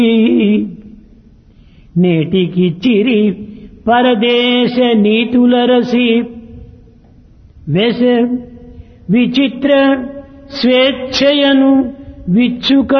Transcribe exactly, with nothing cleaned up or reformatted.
నేటికి చిరి పరదేశ నీతులరసి వెస విచిత్ర స్వేచ్ఛయను విచ్చుక